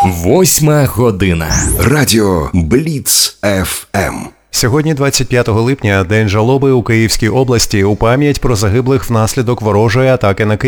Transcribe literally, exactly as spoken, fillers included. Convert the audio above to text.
Восьма година. Радіо Бліц еф ем. Сьогодні, двадцять п'ятого липня, День жалоби у Київській області у пам'ять про загиблих внаслідок ворожої атаки на Київ.